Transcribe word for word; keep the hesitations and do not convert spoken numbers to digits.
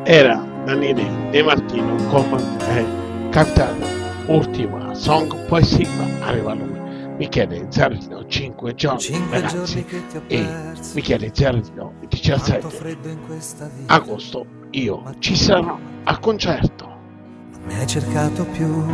Era Daniele De Martino con eh, Capitano Ultima Song, poi sì, arriva lui, Michele Zarlino, cinque giorni Cinque ragazzi, giorni che ti ho e perso, Michele Zarlino, tanto diciassette freddo in questa vita, agosto io ci sarò al concerto. non mi hai cercato più.